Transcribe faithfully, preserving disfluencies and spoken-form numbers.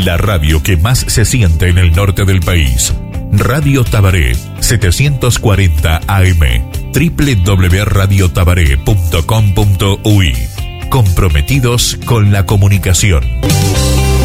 La radio que más se siente en el norte del país. Radio Tabaré, setecientos cuarenta A M, doble u doble u doble u punto radio tabaré punto com punto u y. Comprometidos con la comunicación.